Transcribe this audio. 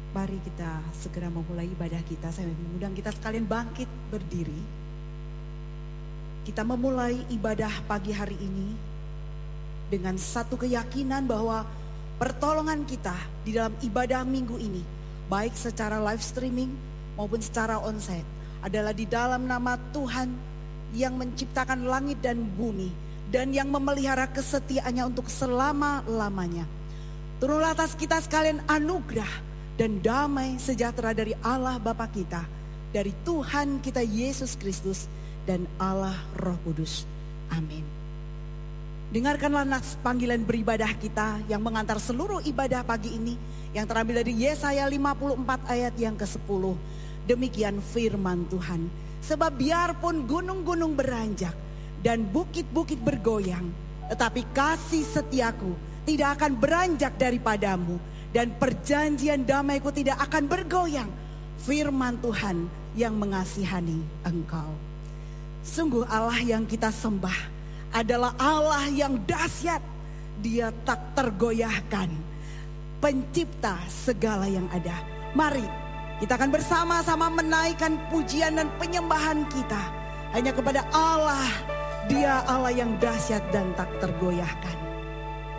Mari kita segera memulai ibadah kita. Saya mengundang kita sekalian bangkit berdiri. Kita memulai ibadah pagi hari ini dengan satu keyakinan bahwa pertolongan kita di dalam ibadah minggu ini, baik secara live streaming maupun secara onsite, adalah di dalam nama Tuhan yang menciptakan langit dan bumi dan yang memelihara kesetiaannya untuk selama-lamanya. Turunlah atas kita sekalian anugerah dan damai sejahtera dari Allah Bapa kita, dari Tuhan kita Yesus Kristus dan Allah Roh Kudus. Amin. Dengarkanlah nas panggilan beribadah kita yang mengantar seluruh ibadah pagi ini, yang terambil dari Yesaya 54 ayat yang ke-10. Demikian firman Tuhan. Sebab biarpun gunung-gunung beranjak dan bukit-bukit bergoyang, tetapi kasih setiaku tidak akan beranjak daripadamu, dan perjanjian damaiku tidak akan bergoyang. Firman Tuhan yang mengasihani engkau. Sungguh Allah yang kita sembah adalah Allah yang dahsyat. Dia tak tergoyahkan, pencipta segala yang ada. Mari kita akan bersama-sama menaikkan pujian dan penyembahan kita hanya kepada Allah. Dia Allah yang dahsyat dan tak tergoyahkan.